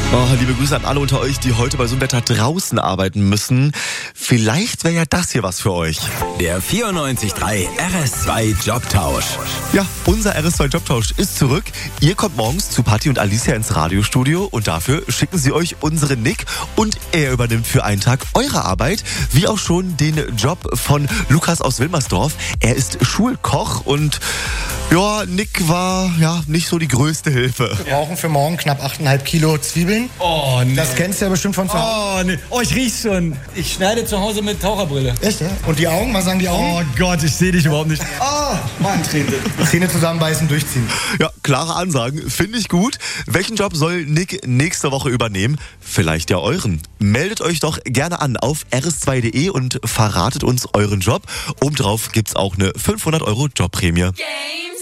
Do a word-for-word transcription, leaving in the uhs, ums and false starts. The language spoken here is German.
Oh, liebe Grüße an alle unter euch, die heute bei so einem Wetter draußen arbeiten müssen. Vielleicht wäre ja das hier was für euch. Der vierundneunzig Komma drei R S zwei Jobtausch. Ja, unser R S zwei Jobtausch ist zurück. Ihr kommt morgens zu Patti und Alicia ins Radiostudio und dafür schicken sie euch unseren Nick und er übernimmt für einen Tag eure Arbeit, wie auch schon den Job von Lukas aus Wilmersdorf. Er ist Schulkoch und ja, Nick war ja nicht so die größte Hilfe. Wir brauchen für morgen knapp acht Komma fünf Kilo Zwiebeln. Oh, nee. Das kennst du ja bestimmt von zu Hause. Oh, nee. Oh, ich riech's schon. Ich schneide zu Hause mit Taucherbrille. Echt, ja? Und die Augen, was sagen die Augen? Oh Gott, ich sehe dich überhaupt nicht. Oh, Mann, Träne. Zähne zusammenbeißen, durchziehen. Ja, klare Ansagen, finde ich gut. Welchen Job soll Nick nächste Woche übernehmen? Vielleicht ja euren. Meldet euch doch gerne an auf r s zwei punkt d e und verratet uns euren Job. Obendrauf gibt's auch eine fünfhundert Euro Jobprämie.